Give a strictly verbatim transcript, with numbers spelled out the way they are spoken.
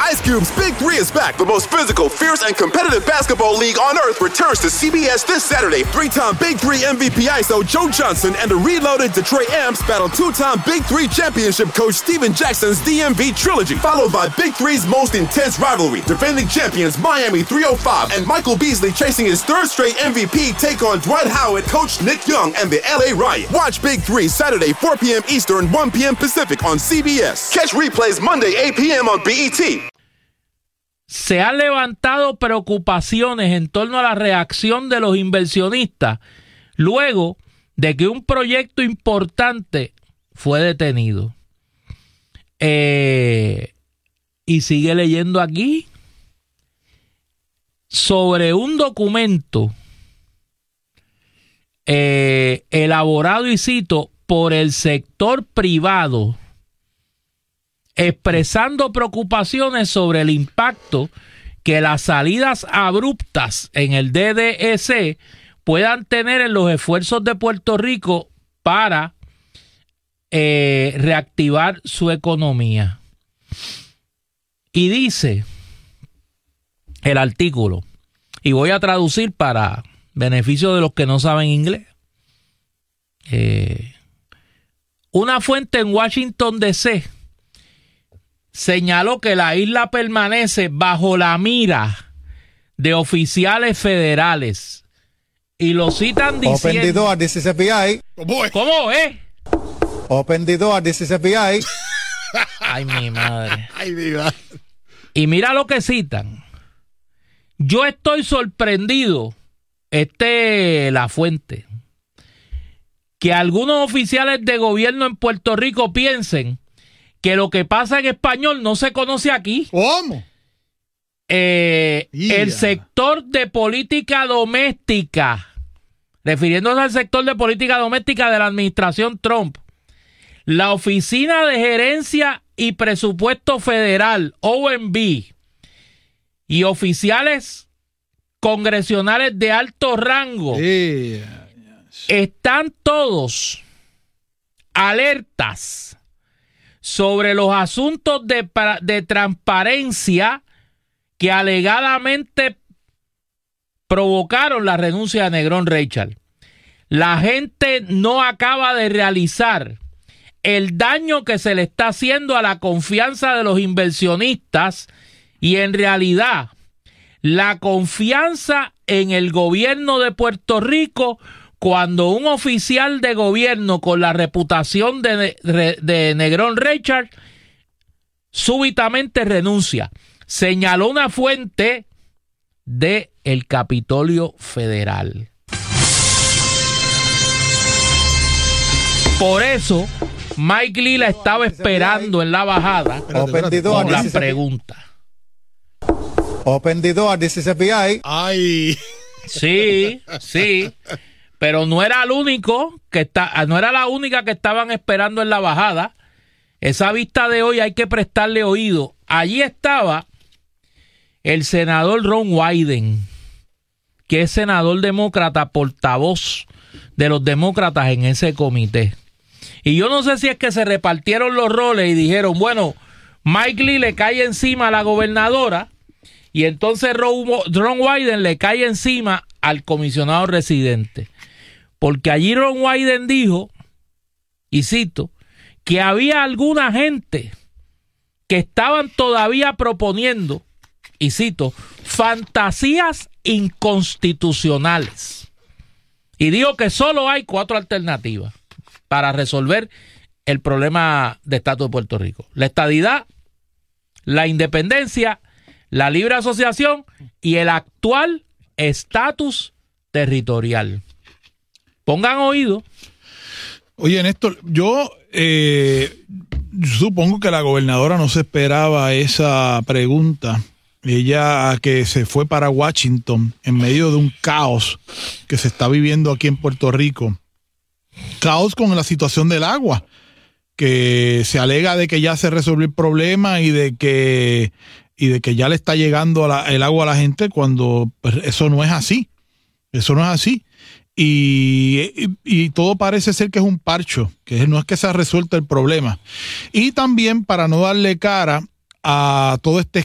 Ice Cube's Big Three is back. The most physical, fierce, and competitive basketball league on earth returns to C B S this Saturday. Three-time Big Three M V P I S O Joe Johnson and the reloaded Detroit Amps battle two-time Big Three championship coach Steven Jackson's D M V trilogy, followed by Big Three's most intense rivalry. Defending champions Miami three oh five and Michael Beasley chasing his third straight M V P take on Dwight Howard, Coach Nick Young, and the L A Riot. Watch Big Three Saturday four p.m. Eastern, one p.m. Pacific on C B S. Catch replays Monday eight p.m. on B E T. Se han levantado preocupaciones en torno a la reacción de los inversionistas luego de que un proyecto importante fue detenido. Eh, y sigue leyendo aquí sobre un documento eh, elaborado, y cito, por el sector privado, expresando preocupaciones sobre el impacto que las salidas abruptas en el D D E C puedan tener en los esfuerzos de Puerto Rico para eh, reactivar su economía. Y dice el artículo, y voy a traducir para beneficio de los que no saben inglés. Eh, una fuente en Washington D C señaló que la isla permanece bajo la mira de oficiales federales, y lo citan diciendo... Open the door, this is F B I. ¿Cómo es? ¿Cómo es? Open the door, this is F B I. Ay, mi madre. Ay, mi madre. Y mira lo que citan. Yo estoy sorprendido, este la fuente, que algunos oficiales de gobierno en Puerto Rico piensen que lo que pasa en español no se conoce aquí. ¿Cómo? Eh, Yeah. El sector de política doméstica, refiriéndose al sector de política doméstica de la administración Trump, la Oficina de Gerencia y Presupuesto Federal, O M B, y oficiales congresionales de alto rango, Yeah. están todos alertas sobre los asuntos de, de transparencia que alegadamente provocaron la renuncia de Negrón Reichard. La gente no acaba de realizar el daño que se le está haciendo a la confianza de los inversionistas, y en realidad la confianza en el gobierno de Puerto Rico, cuando un oficial de gobierno con la reputación de, de, de Negrón Reichard súbitamente renuncia, señaló una fuente de el Capitolio Federal. Por eso Mike Lee la estaba esperando en la bajada con la pregunta. Open the door, this is F B I. Ay. Sí, sí. Pero no era el único que está, no era la única que estaban esperando en la bajada. Esa vista de hoy hay que prestarle oído. Allí estaba el senador Ron Wyden, que es senador demócrata, portavoz de los demócratas en ese comité. Y yo no sé si es que se repartieron los roles y dijeron, bueno, Mike Lee le cae encima a la gobernadora, y entonces Ron, Ron Wyden le cae encima al comisionado residente. Porque allí Ron Wyden dijo, y cito, que había alguna gente que estaban todavía proponiendo, y cito, fantasías inconstitucionales. Y dijo que solo hay cuatro alternativas para resolver el problema de estatus de Puerto Rico: la estadidad, la independencia, la libre asociación y el actual estatus territorial. Pongan oído. Oye, Néstor, yo eh, supongo que la gobernadora no se esperaba esa pregunta. Ella, que se fue para Washington en medio de un caos que se está viviendo aquí en Puerto Rico. Caos con la situación del agua, que se alega de que ya se resolvió el problema y de que y de que ya le está llegando a la, el agua a la gente, cuando pues, eso no es así. Eso no es así. Y, y, y todo parece ser que es un parcho, que no es que se ha resuelto el problema. Y también, para no darle cara a todo este